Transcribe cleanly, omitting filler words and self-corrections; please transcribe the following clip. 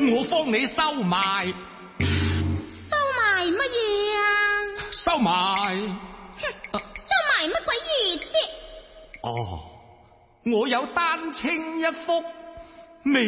我幫你收埋。 收埋乜嘢啊？ 收埋。 收埋乜鬼嘢啫？ 哦，我有丹青一幅。